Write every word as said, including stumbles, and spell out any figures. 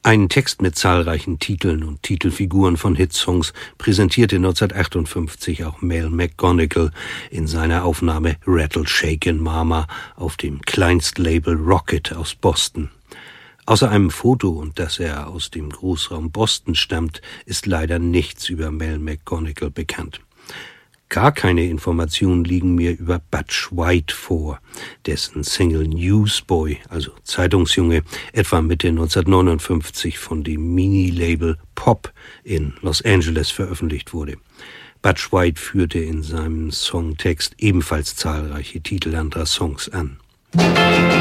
Einen Text mit zahlreichen Titeln und Titelfiguren von Hitsongs präsentierte neunzehnhundertachtundfünfzig auch Mel McGonigal in seiner Aufnahme Rattle Shakin' Mama auf dem Kleinstlabel Rocket aus Boston. Außer einem Foto und dass er aus dem Großraum Boston stammt, ist leider nichts über Mel McGonigal bekannt. Gar keine Informationen liegen mir über Butch White vor, dessen Single Newsboy, also Zeitungsjunge, etwa Mitte neunzehnhundertneunundfünfzig von dem Mini-Label Pop in Los Angeles veröffentlicht wurde. Butch White führte in seinem Songtext ebenfalls zahlreiche Titel anderer Songs an.